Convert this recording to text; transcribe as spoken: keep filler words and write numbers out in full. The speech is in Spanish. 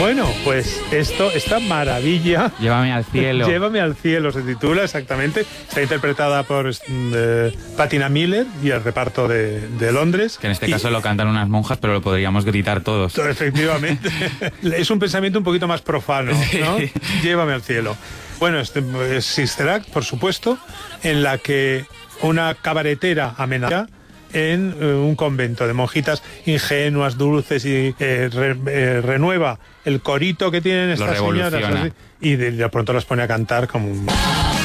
Bueno, pues esto, esta maravilla... Llévame al cielo. Llévame al cielo, se titula exactamente. Está interpretada por eh, Patina Miller y el reparto de, de Londres. Que en este y, caso lo cantan unas monjas, pero lo podríamos gritar todos. Efectivamente. Es un pensamiento un poquito más profano, ¿no? Sí. Llévame al cielo. Bueno, este es Sister Act, por supuesto, en la que una cabaretera amenaza en eh, un convento de monjitas ingenuas, dulces y eh, re, eh, renueva el corito que tienen estas señoras así, y de, de pronto las pone a cantar como un...